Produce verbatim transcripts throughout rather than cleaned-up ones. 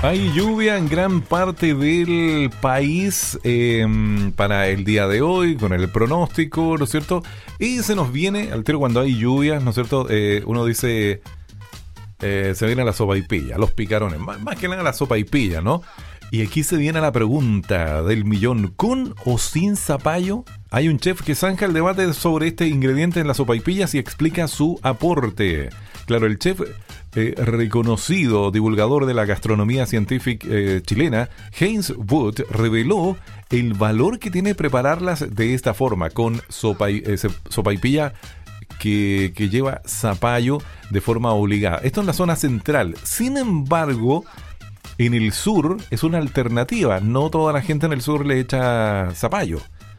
Hay lluvia en gran parte del país eh, para el día de hoy, con el pronóstico, ¿no es cierto? Y se nos viene, al tiro cuando hay lluvias, ¿no es cierto? Eh, uno dice, eh, se viene la sopaipilla, los picarones, más, más que nada la sopaipilla, ¿no? Y aquí se viene la pregunta del millón, ¿con o sin zapallo? Hay un chef que zanja el debate sobre este ingrediente en las sopaipillas y explica su aporte. Claro, el chef eh, reconocido divulgador de la gastronomía científica eh, chilena, Heinz Wood, reveló el valor que tiene prepararlas de esta forma, con sopa, eh, sopaipilla que, que lleva zapallo de forma obligada. Esto en la zona central. Sin embargo, en el sur es una alternativa. No toda la gente en el sur le echa zapallo.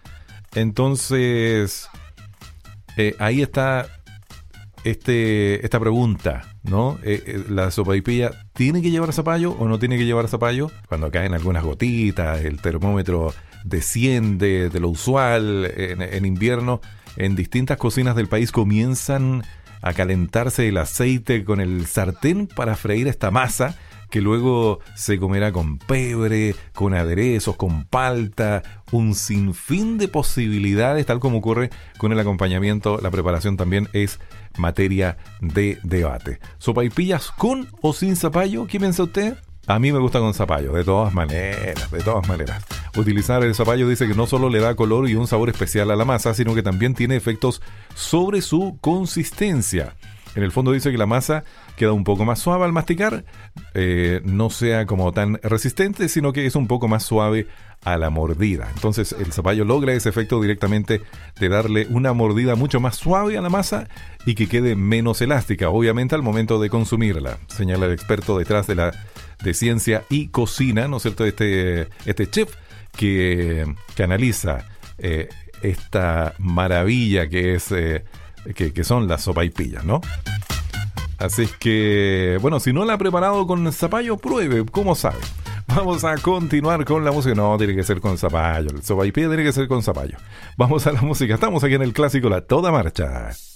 Entonces, eh, ahí está este, esta pregunta, ¿no? Eh, eh, ¿La sopaipilla tiene que llevar zapallo o no tiene que llevar zapallo? Cuando caen algunas gotitas, el termómetro desciende de lo usual en, en invierno. En distintas cocinas del país comienzan a calentarse el aceite con el sartén para freír esta masa, que luego se comerá con pebre, con aderezos, con palta, un sinfín de posibilidades, tal como ocurre con el acompañamiento. La preparación también es materia de debate. ¿Sopaipillas con o sin zapallo? ¿Qué piensa usted? A mí me gusta con zapallo, de todas maneras, de todas maneras. Utilizar el zapallo dice que no solo le da color y un sabor especial a la masa, sino que también tiene efectos sobre su consistencia. En el fondo dice que la masa queda un poco más suave al masticar, eh, no sea como tan resistente, sino que es un poco más suave a la mordida. Entonces el zapallo logra ese efecto directamente de darle una mordida mucho más suave a la masa y que quede menos elástica, obviamente al momento de consumirla, señala el experto detrás de la de ciencia y cocina, ¿no es cierto? Este, este chef que, que analiza eh, esta maravilla que es... Eh, Que, que son las sopaipillas, ¿no? Así es que, bueno, si no la ha preparado con zapallo, pruebe, ¿cómo sabe? Vamos a continuar con la música. No, tiene que ser con zapallo. El sopaipilla tiene que ser con zapallo. Vamos a la música. Estamos aquí en el clásico La Toda Marcha.